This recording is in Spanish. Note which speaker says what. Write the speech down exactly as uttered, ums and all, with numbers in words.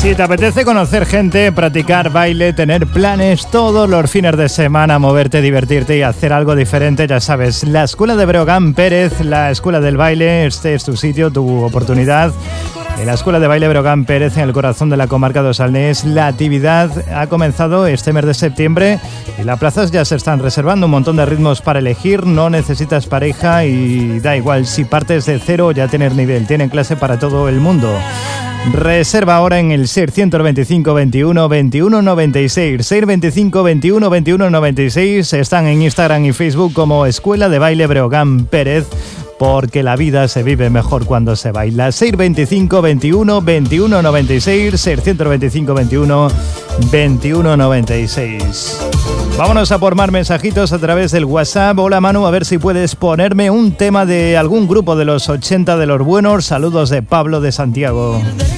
Speaker 1: Si te apetece conocer gente, practicar baile, tener planes todos los fines de semana, moverte, divertirte y hacer algo diferente, ya sabes, la Escuela de Breogán Pérez, la Escuela del Baile, este es tu sitio, tu oportunidad. En la Escuela de Baile Breogán Pérez, en el corazón de la comarca de Osalnés, la actividad ha comenzado este mes de septiembre y las plazas ya se están reservando. Un montón de ritmos para elegir, no necesitas pareja y da igual, si partes de cero ya tienes nivel, tienen clase para todo el mundo. Reserva ahora en el seis dos cinco, veintiuno, veintiuno noventa y seis. seis dos cinco, veintiuno, veintiuno noventa y seis. Están en Instagram y Facebook como Escuela de Baile Breogán Pérez, porque la vida se vive mejor cuando se baila. seis dos cinco, veintiuno, veintiuno noventa y seis. seis dos cinco, veintiuno, veintiuno noventa y seis. Vámonos a por más mensajitos a través del WhatsApp. Hola Manu, a ver si puedes ponerme un tema de algún grupo de los ochenta de los buenos. Saludos de Pablo de Santiago.